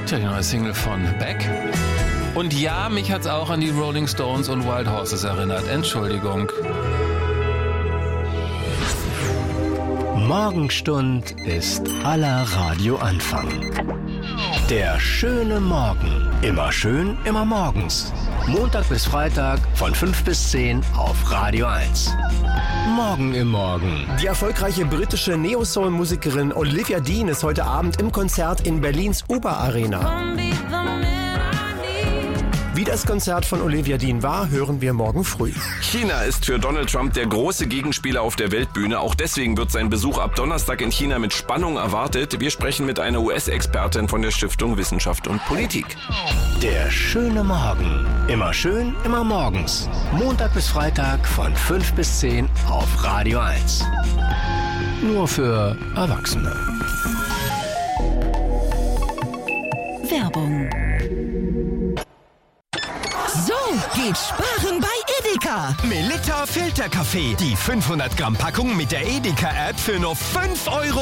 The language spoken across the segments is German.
Tja, die neue Single von Beck. Und ja, mich hat's auch an die Rolling Stones und Wild Horses erinnert. Entschuldigung. Morgenstund ist aller Radioanfang. Der schöne Morgen. Immer schön, immer morgens. Montag bis Freitag von 5 bis 10 auf Radio 1. Morgen im Morgen. Die erfolgreiche britische Neo-Soul-Musikerin Olivia Dean ist heute Abend im Konzert in Berlins Uber Arena. Wie das Konzert von Olivia Dean war, hören wir morgen früh. China ist für Donald Trump der große Gegenspieler auf der Weltbühne. Auch deswegen wird sein Besuch ab Donnerstag in China mit Spannung erwartet. Wir sprechen mit einer US-Expertin von der Stiftung Wissenschaft und Politik. Der schöne Morgen. Immer schön, immer morgens. Montag bis Freitag von 5 bis 10 auf Radio 1. Nur für Erwachsene. Werbung. So geht Sparen bei Edeka. Melitta Filterkaffee. Die 500 Gramm Packung mit der Edeka-App für nur 5,49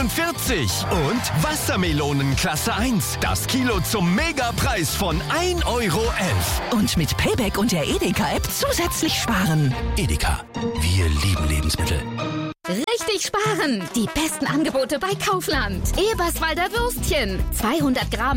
€. Und Wassermelonen Klasse 1. Das Kilo zum Megapreis von 1,11 €. Und mit Payback und der Edeka-App zusätzlich sparen. Edeka. Wir lieben Lebensmittel. Richtig sparen! Die besten Angebote bei Kaufland. Eberswalder Würstchen. 200 Gramm.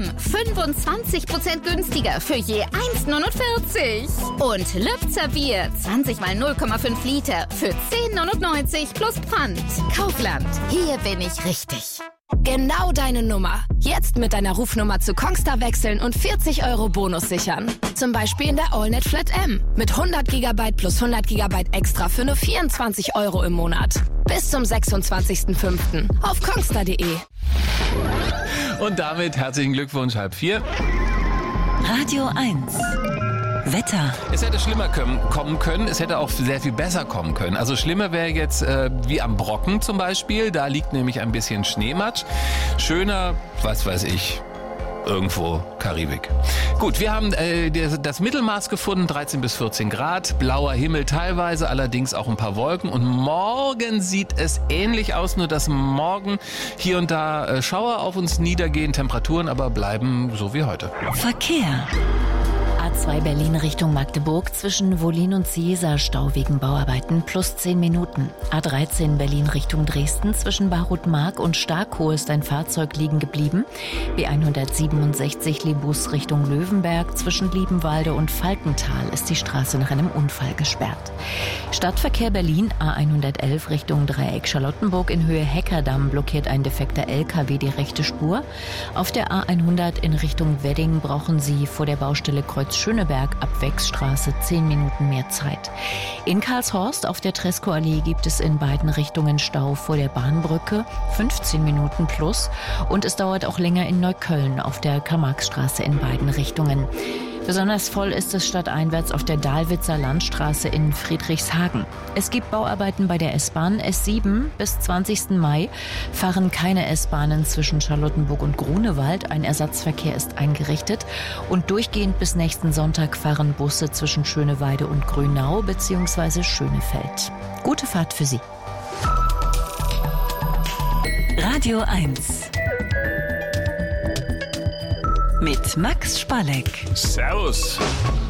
25% günstiger für je 1,49. Und Lübzer Bier. 20 mal 0,5 Liter für 10,99 plus Pfand. Kaufland. Hier bin ich richtig. Genau deine Nummer. Jetzt mit deiner Rufnummer zu Kongstar wechseln und 40 € Bonus sichern. Zum Beispiel in der AllNet Flat M. Mit 100 GB plus 100 GB extra für nur 24 € im Monat. Bis zum 26.05. auf kongstar.de. Und damit herzlichen Glückwunsch, 3:30. Radio 1. Wetter. Es hätte schlimmer kommen können, es hätte auch sehr viel besser kommen können. Also schlimmer wäre jetzt wie am Brocken zum Beispiel, da liegt nämlich ein bisschen Schneematsch. Schöner, was weiß ich, irgendwo Karibik. Gut, wir haben das Mittelmaß gefunden, 13 bis 14 Grad, blauer Himmel teilweise, allerdings auch ein paar Wolken. Und morgen sieht es ähnlich aus, nur dass morgen hier und da Schauer auf uns niedergehen, Temperaturen aber bleiben so wie heute. Verkehr. A2 Berlin Richtung Magdeburg zwischen Wollin und Ciesa Stau wegen Bauarbeiten plus 10 Minuten. A13 Berlin Richtung Dresden zwischen Barutmark und Starkow ist ein Fahrzeug liegen geblieben. B167 Libus Richtung Löwenberg zwischen Liebenwalde und Falkenthal ist die Straße nach einem Unfall gesperrt. Stadtverkehr Berlin A111 Richtung Dreieck Charlottenburg in Höhe Heckerdamm blockiert ein defekter LKW die rechte Spur. Auf der A100 in Richtung Wedding brauchen Sie vor der Baustelle Kreuz Schöneberg ab Wechsstraße 10 Minuten mehr Zeit. In Karlshorst auf der Tresco-Allee gibt es in beiden Richtungen Stau vor der Bahnbrücke, 15 Minuten plus. Und es dauert auch länger in Neukölln auf der Karl-Marx-Straße in beiden Richtungen. Besonders voll ist es stadteinwärts auf der Dahlwitzer Landstraße in Friedrichshagen. Es gibt Bauarbeiten bei der S-Bahn. S7 bis 20. Mai fahren keine S-Bahnen zwischen Charlottenburg und Grunewald. Ein Ersatzverkehr ist eingerichtet. Und durchgehend bis nächsten Sonntag fahren Busse zwischen Schöneweide und Grünau bzw. Schönefeld. Gute Fahrt für Sie. Radio 1 mit Max Spalleck. Servus.